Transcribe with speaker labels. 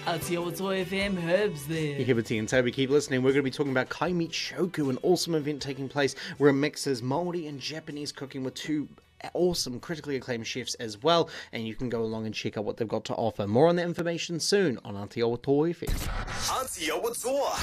Speaker 1: Aotearoa FM, Herbs there.
Speaker 2: Hibiti and Toby, keep listening. We're going to be talking about Kai Meet Shoku, an awesome event taking place where it mixes Māori and Japanese cooking with two awesome, critically acclaimed chefs as well, and you can go along and check out what they've got to offer. More on that information soon on Aotearoa FM.